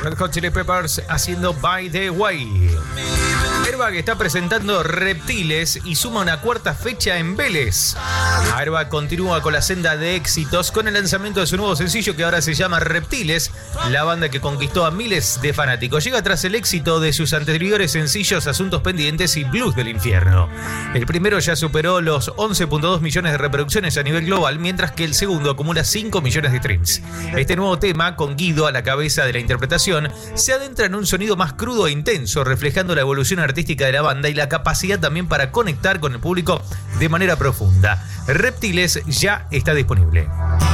Red Hot Chili Peppers haciendo By the Way. Airbag está presentando Reptiles y suma una cuarta fecha en Vélez. Airbag continúa con la senda de éxitos con el lanzamiento de su nuevo sencillo que ahora se llama Reptiles. La banda que conquistó a miles de fanáticos llega tras el éxito de sus anteriores sencillos Asuntos Pendientes y Blues del Infierno. El primero ya superó los 11.2 millones de reproducciones a nivel global, mientras que el segundo acumula 5 millones de streams. Este nuevo tema, con Guido a la cabeza de la interpretación, se adentra en un sonido más crudo e intenso, reflejando la evolución artística de la banda y la capacidad también para conectar con el público de manera profunda. Reptiles ya está disponible.